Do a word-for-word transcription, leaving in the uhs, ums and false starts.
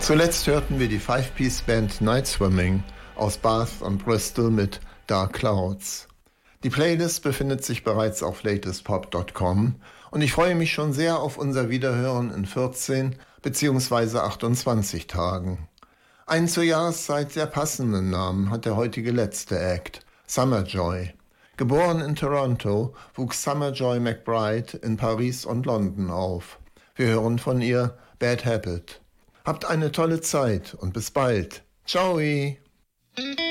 Zuletzt hörten wir die Five-Piece-Band Night Swimming aus Bath und Bristol mit Dark Clouds. Die Playlist befindet sich bereits auf latest pop dot com und ich freue mich schon sehr auf unser Wiederhören in vierzehn bzw. achtundzwanzig Tagen. Einen zur Jahreszeit sehr passenden Namen hat der heutige letzte Act, Summerjoy. Geboren in Toronto, wuchs Summerjoy McBride in Paris und London auf. Wir hören von ihr Bad Habit. Habt eine tolle Zeit und bis bald. Ciao!